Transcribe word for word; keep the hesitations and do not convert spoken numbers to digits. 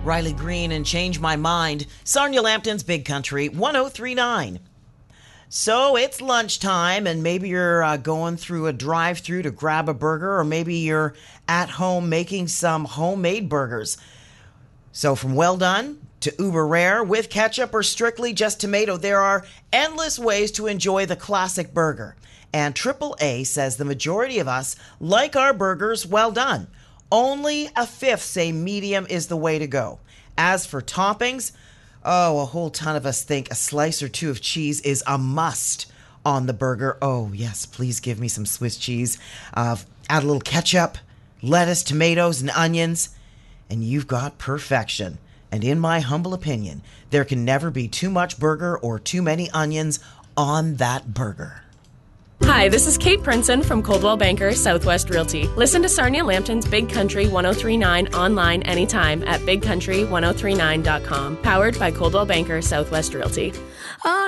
Riley Green and Change My Mind. Sarnia Lambton's Big Country one oh three point nine. So it's lunchtime, and maybe you're uh, going through a drive-thru to grab a burger, or maybe you're at home making some homemade burgers. So from well done to uber rare, with ketchup, or strictly just tomato, there are endless ways to enjoy the classic burger. And triple A says the majority of us like our burgers well done. Only a fifth say medium is the way to go. As for toppings, oh, a whole ton of us think a slice or two of cheese is a must on the burger. Oh, yes, please give me some Swiss cheese. Uh, add a little ketchup, lettuce, tomatoes, and onions, and you've got perfection. And in my humble opinion, there can never be too much burger or too many onions on that burger. Hi, this is Kate Princeton from Coldwell Banker Southwest Realty. Listen to Sarnia Lambton's Big Country one oh three point nine online anytime at big country ten thirty-nine dot com. Powered by Coldwell Banker Southwest Realty. Oh,